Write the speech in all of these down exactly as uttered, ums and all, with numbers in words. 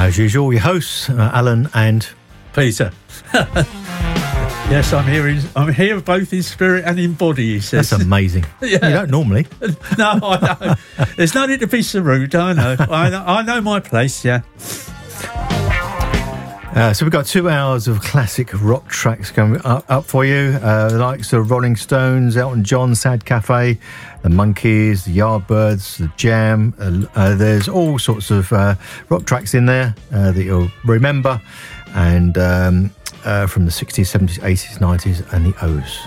As usual, your hosts, uh, Alan and Peter. Yes, I'm here. In, I'm here both in spirit and in body, he says. That's amazing. Yeah. You don't normally. No, I don't. There's no need to be so rude, I know. I know, I know my place, yeah. Uh, so we've got two hours of classic rock tracks coming up, up for you. Uh, the likes of Rolling Stones, Elton John, Sad Cafe, the Monkees, the Yardbirds, the Jam. Uh, uh, there's all sorts of uh, rock tracks in there uh, that you'll remember. And um, uh, from the sixties, seventies, eighties, nineties and the O's.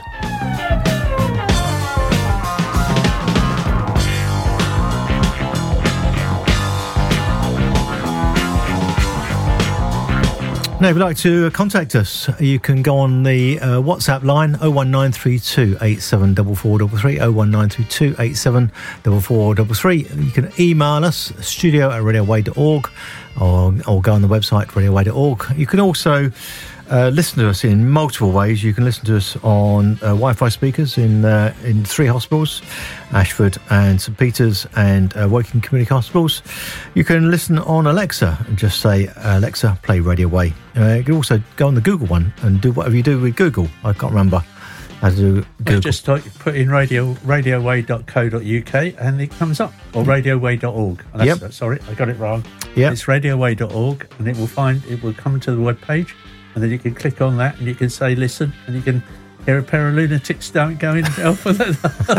Now, if you'd like to contact us, you can go on the uh, WhatsApp line oh one nine three two eight seven four four three three, oh one nine three two eight seven four four three three. You can email us, studio at radio way dot org, or, or go on the website, radio way dot org. You can also uh, listen to us in multiple ways. You can listen to us on uh, Wi-Fi speakers in uh, in three hospitals, Ashford and St Peter's and uh, Woking Community Hospitals. You can listen on Alexa and just say, Alexa, play Radio Way. Uh, you can also go on the Google one and do whatever you do with Google. I can't remember how to do Google. You just type, put in radio radioway dot co dot uk and it comes up, or radioway dot org. Oh, yep. Sorry, I got it wrong. Yep. It's radioway dot org, and it will find it will come to the web page, and then you can click on that and you can say listen, and you can hear a pair of lunatics going going off with it.